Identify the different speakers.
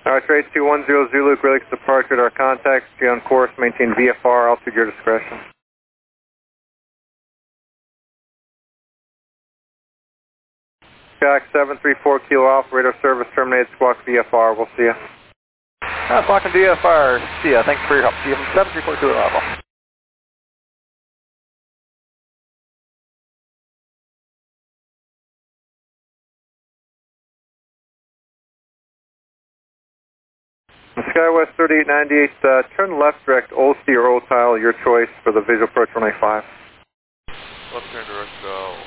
Speaker 1: Alright, trade 210 Zulu, Grillix departure at our contacts. Stay on course, maintain VFR, altitude your discretion. Jack 734 Kilo Alpha, radar service terminated, squawk VFR, we'll see you.
Speaker 2: Squawking VFR, see ya, thanks for your help. See you from 734 Kilo Alpha.
Speaker 1: SkyWest 3898, turn left direct OC or OTILE, your choice for the visual approach 185.
Speaker 3: Left turn direct,